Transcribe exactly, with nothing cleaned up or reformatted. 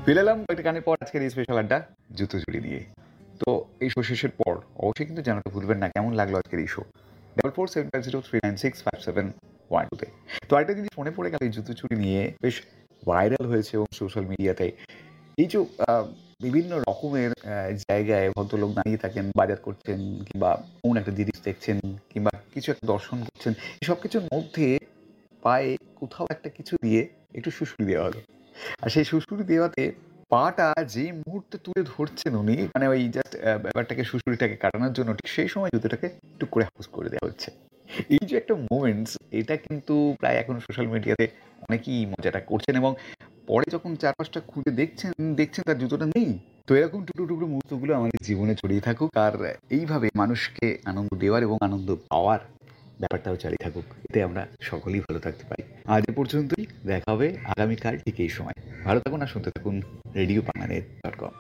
ফিরে এলাম কয়েকটা গানের পর আজকের এই স্পেশাল আড্ডা জুতো চুরি দিয়ে। তো এই শো শেষের পর অবশ্যই কিন্তু জানাতে ভুলবেন না কেমন লাগলো আজকের এই show. Double four seven five zero three nine six five seven one টুতে। তো আরেকটা জিনিস মনে পড়ে গেল, এই জুতো চুরি নিয়ে বেশ ভাইরাল হয়েছে এবং সোশ্যাল মিডিয়াতে এই যে আহ, বিভিন্ন রকমের আহ, জায়গায় ভদ্রলোক দাঁড়িয়ে থাকেন, বাজার করছেন কিংবা কোন একটা জিনিস দেখছেন কিংবা কিছু একটা দর্শন করছেন, সব কিছুর মধ্যে পায়ে কোথাও একটা কিছু দিয়ে একটু সুড়সুড়ি দেওয়া হলো। আর সেই সুড়সুড়ি দেওয়াতে পাটা যে মুহূর্তে তুলে ধরছেন উনি, মানে ওই জাস্ট ব্যাপারটাকে সুড়সুড়িটাকে কাটানোর জন্য ঠিক সেই সময় জুতোটাকে টুক করে হাউস করে দেওয়া হচ্ছে। এই যে একটা মোমেন্টস, এটা কিন্তু প্রায় এখন সোশ্যাল মিডিয়াতে অনেকেই মজাটা করছেন এবং পরে যখন চার পাঁচটা খুঁজে দেখছেন দেখছেন তার জুতোটা নেই। তো এরকম টুকরো টুকরো মুহূর্তগুলো আমাদের জীবনে ছড়িয়ে থাকুক, আর এইভাবে মানুষকে আনন্দ দেওয়ার এবং আনন্দ পাওয়ার ব্যাপারটাও চালিয়ে থাকুক, এতে আমরা সকলেই ভালো থাকতে পারি। আজ এ পর্যন্তই, দেখা হবে আগামীকাল ঠিক এই সময়। ভালো থাকুন আর শুনতে থাকুন রেডিও বাংলানেট ডট কম।